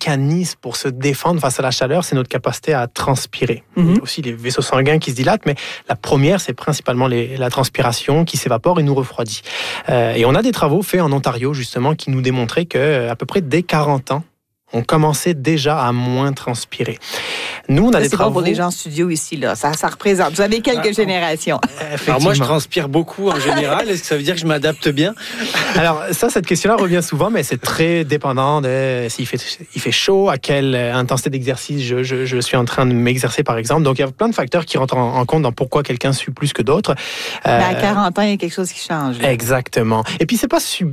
mécanisme pour se défendre face à la chaleur, c'est notre capacité à transpirer. Il y a aussi les vaisseaux sanguins qui se dilatent, mais la première, c'est principalement la transpiration qui s'évapore et nous refroidit. Et on a des travaux faits en Ontario, justement, qui nous démontraient qu'à peu près dès 40 ans, on commençait déjà à moins transpirer. Nous, on a des travaux... C'est bon pour les gens en studio ici, là. Ça représente. Vous avez quelques générations. Alors moi, je transpire beaucoup en général. Est-ce que ça veut dire que je m'adapte bien? Alors cette question-là revient souvent, mais c'est très dépendant de s'il fait chaud, à quelle intensité d'exercice je suis en train de m'exercer, par exemple. Donc, il y a plein de facteurs qui rentrent en compte dans pourquoi quelqu'un sue plus que d'autres. À 40 ans, il y a quelque chose qui change. Là. Exactement. Et puis,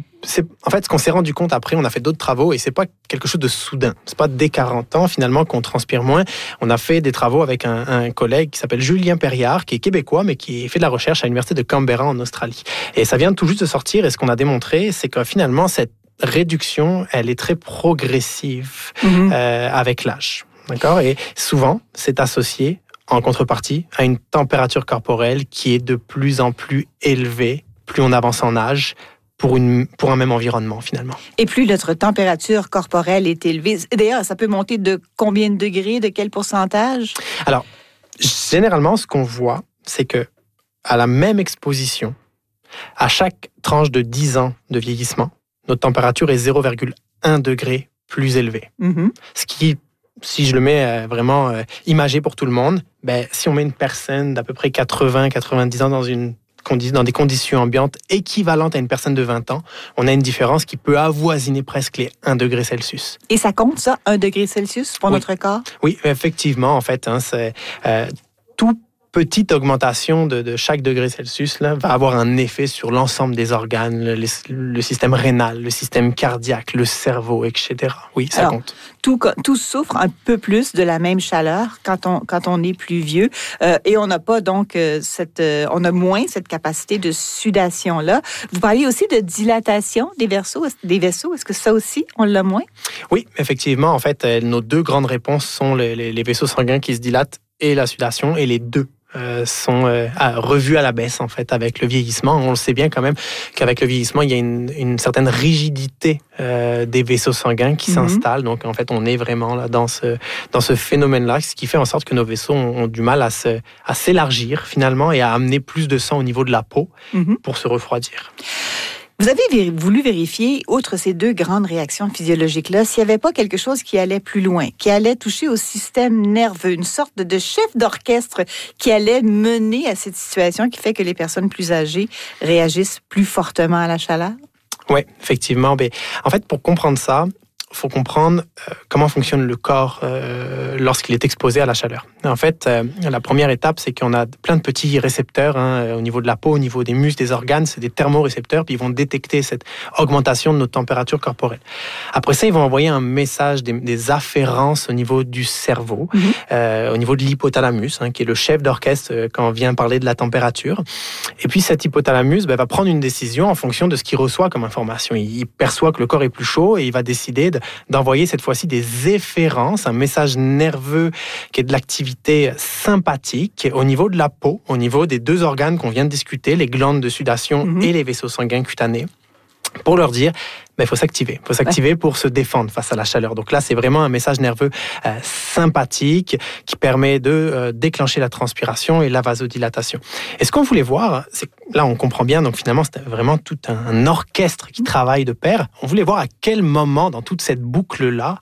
en fait, ce qu'on s'est rendu compte après, on a fait d'autres travaux et c'est pas quelque chose de soudain. C'est pas dès 40 ans, finalement, qu'on transpire moins. On a fait des travaux avec un collègue qui s'appelle Julien Perriard, qui est québécois, mais qui fait de la recherche à l'Université de Canberra en Australie. Et ça vient tout juste de sortir et ce qu'on a démontré, c'est que finalement, cette réduction, elle est très progressive avec l'âge. D'accord? Et souvent, c'est associé, en contrepartie, à une température corporelle qui est de plus en plus élevée, plus on avance en âge, pour un même environnement, finalement. Et plus notre température corporelle est élevée, d'ailleurs, ça peut monter de combien de degrés, de quel pourcentage? Alors, généralement, ce qu'on voit, c'est que à la même exposition, à chaque tranche de 10 ans de vieillissement, notre température est 0,1 degré plus élevée. Ce qui, si je le mets vraiment imagé pour tout le monde, si on met une personne d'à peu près 80-90 ans dans des conditions ambiantes équivalentes à une personne de 20 ans, on a une différence qui peut avoisiner presque les 1 degré Celsius. Et ça compte, ça, 1 degré Celsius pour notre corps? Oui, effectivement, en fait, c'est tout petite augmentation de chaque degré Celsius là, va avoir un effet sur l'ensemble des organes, le système rénal, le système cardiaque, le cerveau, etc. Oui, ça compte. Tout souffre un peu plus de la même chaleur quand on est plus vieux et on n'a pas donc on a moins cette capacité de sudation là. Vous parliez aussi de dilatation des vaisseaux. Est-ce que ça aussi on l'a moins? Oui, effectivement. En fait, nos deux grandes réponses sont les vaisseaux sanguins qui se dilatent et la sudation, et les deux sont revus à la baisse, en fait, avec le vieillissement. On le sait bien quand même qu'avec le vieillissement, il y a une certaine rigidité des vaisseaux sanguins qui s'installe. Donc, en fait, on est vraiment là dans ce phénomène-là, ce qui fait en sorte que nos vaisseaux ont du mal à s'élargir, finalement, et à amener plus de sang au niveau de la peau pour se refroidir. Vous avez voulu vérifier, outre ces deux grandes réactions physiologiques-là, s'il n'y avait pas quelque chose qui allait plus loin, qui allait toucher au système nerveux, une sorte de chef d'orchestre qui allait mener à cette situation qui fait que les personnes plus âgées réagissent plus fortement à la chaleur? Oui, effectivement. En fait, pour comprendre ça, il faut comprendre comment fonctionne le corps lorsqu'il est exposé à la chaleur. En fait, la première étape, c'est qu'on a plein de petits récepteurs au niveau de la peau, au niveau des muscles, des organes, c'est des thermorécepteurs, puis ils vont détecter cette augmentation de notre température corporelle. Après ça, ils vont envoyer un message, des afférences au niveau du cerveau, au niveau de l'hypothalamus, qui est le chef d'orchestre quand on vient parler de la température. Et puis cet hypothalamus va prendre une décision en fonction de ce qu'il reçoit comme information. Il perçoit que le corps est plus chaud et il va décider d'envoyer cette fois-ci des efférences, un message nerveux qui est de l'activité sympathique au niveau de la peau, au niveau des deux organes qu'on vient de discuter, les glandes de sudation et les vaisseaux sanguins cutanés, pour leur dire il faut s'activer. Il faut s'activer pour se défendre face à la chaleur. Donc là, c'est vraiment un message nerveux sympathique qui permet de déclencher la transpiration et la vasodilatation. Et ce qu'on voulait voir, c'est là, on comprend bien, donc finalement, c'est vraiment tout un orchestre qui travaille de pair. On voulait voir à quel moment, dans toute cette boucle-là,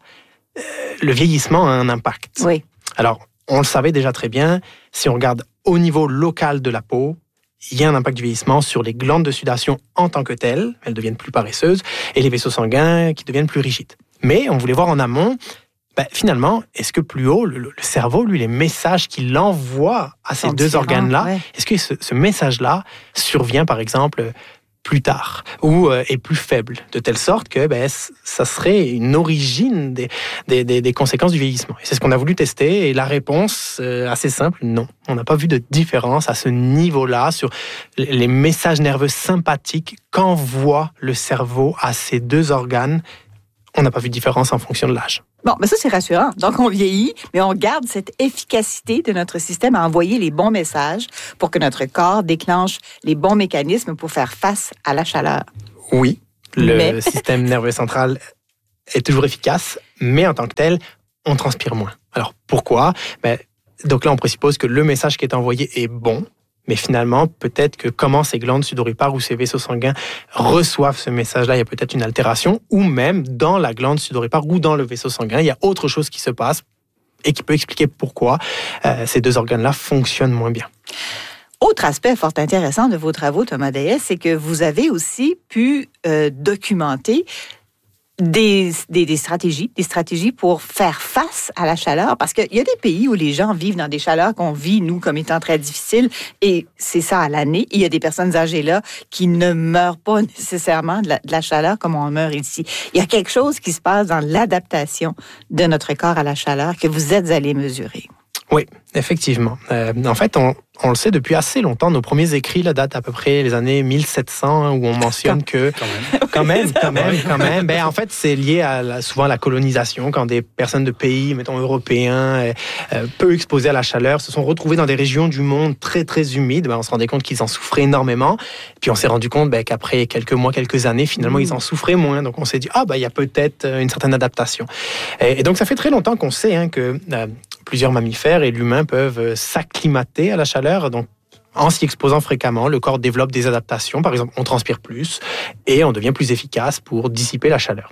le vieillissement a un impact. Oui. Alors, on le savait déjà très bien, si on regarde au niveau local de la peau, il y a un impact du vieillissement sur les glandes de sudation en tant que telles, elles deviennent plus paresseuses, et les vaisseaux sanguins qui deviennent plus rigides. Mais on voulait voir en amont, finalement, est-ce que plus haut, le cerveau, lui, les messages qu'il envoie à ces deux organes-là, est-ce que ce message-là survient, par exemple, plus tard, ou est plus faible, de telle sorte que ça serait une origine des conséquences du vieillissement. Et c'est ce qu'on a voulu tester, et la réponse, assez simple, non. On n'a pas vu de différence à ce niveau-là sur les messages nerveux sympathiques qu'envoie le cerveau à ces deux organes. On n'a pas vu de différence en fonction de l'âge. Bon, mais ça, c'est rassurant. Donc, on vieillit, mais on garde cette efficacité de notre système à envoyer les bons messages pour que notre corps déclenche les bons mécanismes pour faire face à la chaleur. Oui, le système nerveux central est toujours efficace, mais en tant que tel, on transpire moins. Alors, pourquoi? Donc là, on présuppose que le message qui est envoyé est bon, mais finalement, peut-être que comment ces glandes sudoripares ou ces vaisseaux sanguins reçoivent ce message-là, il y a peut-être une altération, ou même dans la glande sudoripare ou dans le vaisseau sanguin, il y a autre chose qui se passe et qui peut expliquer pourquoi ces deux organes-là fonctionnent moins bien. Autre aspect fort intéressant de vos travaux, Thomas Dayes, c'est que vous avez aussi pu documenter des stratégies pour faire face à la chaleur, parce qu'il y a des pays où les gens vivent dans des chaleurs qu'on vit, nous, comme étant très difficiles, et c'est ça à l'année. Il y a des personnes âgées là qui ne meurent pas nécessairement de la chaleur comme on meurt ici. Il y a quelque chose qui se passe dans l'adaptation de notre corps à la chaleur que vous êtes allés mesurer. Oui, effectivement. En fait, on le sait depuis assez longtemps. Nos premiers écrits là, datent à peu près les années 1700, où on mentionne que... Quand même. En fait, c'est lié souvent à la colonisation, quand des personnes de pays, mettons, européens, peu exposés à la chaleur, se sont retrouvés dans des régions du monde très, très humides. On se rendait compte qu'ils en souffraient énormément. Puis on s'est rendu compte qu'après quelques mois, quelques années, finalement, ils en souffraient moins. Donc on s'est dit, il y a peut-être une certaine adaptation. Et donc ça fait très longtemps qu'on sait que... plusieurs mammifères et l'humain peuvent s'acclimater à la chaleur. Donc, en s'y exposant fréquemment, le corps développe des adaptations. Par exemple, on transpire plus et on devient plus efficace pour dissiper la chaleur.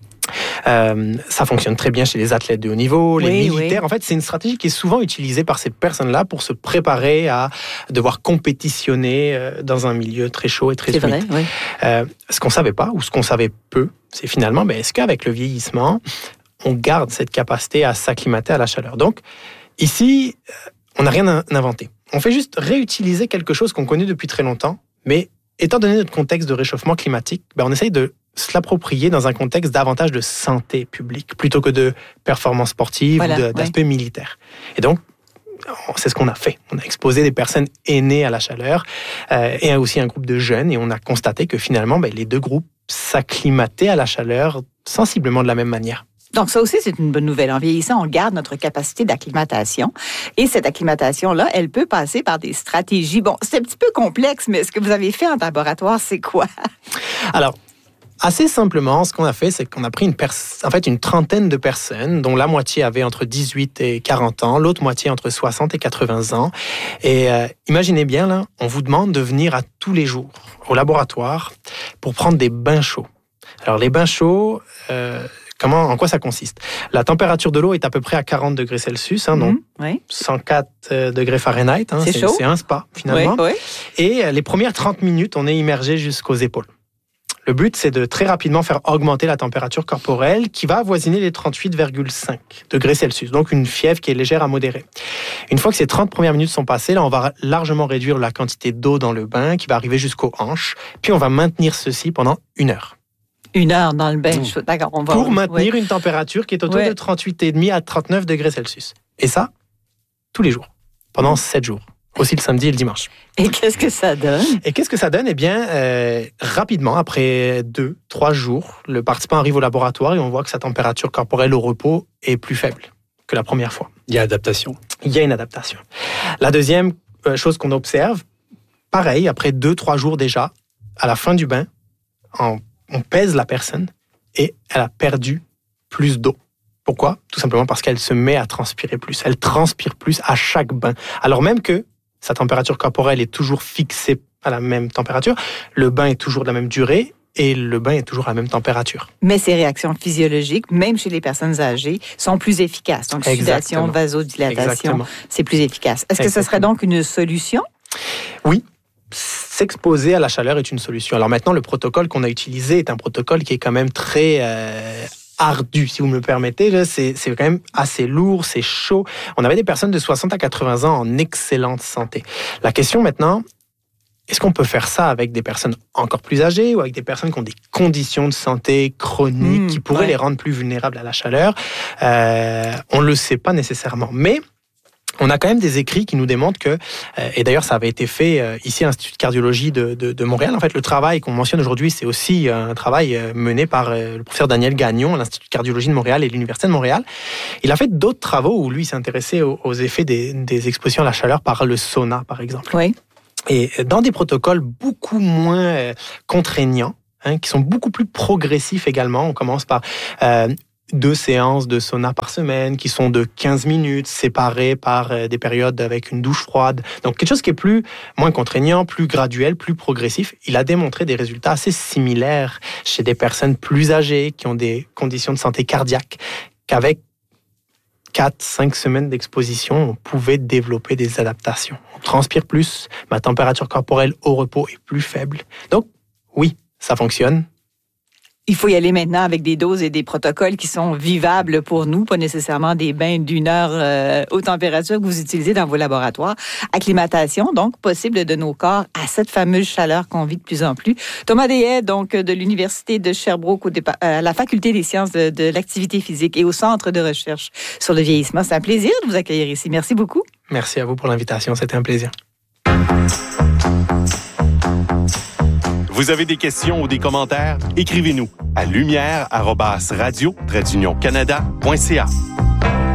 Ça fonctionne très bien chez les athlètes de haut niveau, les militaires. Oui. En fait, c'est une stratégie qui est souvent utilisée par ces personnes-là pour se préparer à devoir compétitionner dans un milieu très chaud et très humide. C'est vrai, oui. Ce qu'on ne savait pas, ou ce qu'on savait peu, c'est finalement, est-ce qu'avec le vieillissement, on garde cette capacité à s'acclimater à la chaleur. Donc, ici, on n'a rien inventé. On fait juste réutiliser quelque chose qu'on connaît depuis très longtemps, mais étant donné notre contexte de réchauffement climatique, on essaye de se l'approprier dans un contexte davantage de santé publique, plutôt que de performance sportive ou d'aspect militaire. Et donc, c'est ce qu'on a fait. On a exposé des personnes aînées à la chaleur et aussi un groupe de jeunes, et on a constaté que finalement, les deux groupes s'acclimataient à la chaleur sensiblement de la même manière. Donc, ça aussi, c'est une bonne nouvelle. En vieillissant, on garde notre capacité d'acclimatation. Et cette acclimatation-là, elle peut passer par des stratégies. Bon, c'est un petit peu complexe, mais ce que vous avez fait en laboratoire, c'est quoi? Alors, assez simplement, ce qu'on a fait, c'est qu'on a pris une trentaine de personnes, dont la moitié avait entre 18 et 40 ans, l'autre moitié entre 60 et 80 ans. Et imaginez bien, là, on vous demande de venir à tous les jours au laboratoire pour prendre des bains chauds. Alors, les bains chauds... en quoi ça consiste? La température de l'eau est à peu près à 40 degrés Celsius, donc 104 degrés Fahrenheit. C'est chaud. C'est un spa, finalement. Oui. Et les premières 30 minutes, on est immergé jusqu'aux épaules. Le but, c'est de très rapidement faire augmenter la température corporelle qui va avoisiner les 38,5 degrés Celsius, donc une fièvre qui est légère à modérée. Une fois que ces 30 premières minutes sont passées, là, on va largement réduire la quantité d'eau dans le bain qui va arriver jusqu'aux hanches, puis on va maintenir ceci pendant 1 heure. 1 heure dans le bain. D'accord, on va... Pour maintenir une température qui est autour de 38,5 à 39 degrés Celsius. Et ça, tous les jours, pendant 7 jours. Aussi le samedi et le dimanche. Et qu'est-ce que ça donne? Eh bien, rapidement, après 2-3 jours, le participant arrive au laboratoire et on voit que sa température corporelle au repos est plus faible que la première fois. Il y a adaptation. Il y a une adaptation. La deuxième chose qu'on observe, pareil, après 2-3 jours déjà, à la fin du bain, on pèse la personne et elle a perdu plus d'eau. Pourquoi? Tout simplement parce qu'elle se met à transpirer plus. Elle transpire plus à chaque bain. Alors même que sa température corporelle est toujours fixée à la même température, le bain est toujours de la même durée et le bain est toujours à la même température. Mais ces réactions physiologiques, même chez les personnes âgées, sont plus efficaces. Donc, sudation, vasodilatation, c'est plus efficace. Est-ce que ce serait donc une solution? Oui. S'exposer à la chaleur est une solution. Alors maintenant, le protocole qu'on a utilisé est un protocole qui est quand même très ardu, si vous me le permettez. C'est quand même assez lourd, c'est chaud. On avait des personnes de 60 à 80 ans en excellente santé. La question maintenant, est-ce qu'on peut faire ça avec des personnes encore plus âgées ou avec des personnes qui ont des conditions de santé chroniques qui pourraient les rendre plus vulnérables à la chaleur? On ne le sait pas nécessairement, mais on a quand même des écrits qui nous démontrent que, et d'ailleurs ça avait été fait ici à l'Institut de cardiologie de Montréal, en fait le travail qu'on mentionne aujourd'hui, c'est aussi un travail mené par le professeur Daniel Gagnon à l'Institut de cardiologie de Montréal et l'Université de Montréal. Il a fait d'autres travaux où lui s'est intéressé aux effets des expositions à la chaleur par le sauna, par exemple. Oui. Et dans des protocoles beaucoup moins contraignants, qui sont beaucoup plus progressifs également. On commence par 2 séances de sauna par semaine qui sont de 15 minutes, séparées par des périodes avec une douche froide. Donc, quelque chose qui est moins contraignant, plus graduel, plus progressif. Il a démontré des résultats assez similaires chez des personnes plus âgées qui ont des conditions de santé cardiaque qu'avec 4-5 semaines d'exposition, on pouvait développer des adaptations. On transpire plus, ma température corporelle au repos est plus faible. Donc, oui, ça fonctionne. Il faut y aller maintenant avec des doses et des protocoles qui sont vivables pour nous, pas nécessairement des bains d'1 heure aux températures que vous utilisez dans vos laboratoires. Acclimatation, donc, possible de nos corps à cette fameuse chaleur qu'on vit de plus en plus. Thomas Deshaies, donc, de l'Université de Sherbrooke, à la Faculté des sciences de l'activité physique et au Centre de recherche sur le vieillissement. C'est un plaisir de vous accueillir ici. Merci beaucoup. Merci à vous pour l'invitation. C'était un plaisir. Vous avez des questions ou des commentaires? Écrivez-nous à lumière@radio-canada.ca.